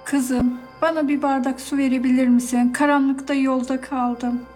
Kızım, bana bir bardak su verebilir misin? Karanlıkta yolda kaldım.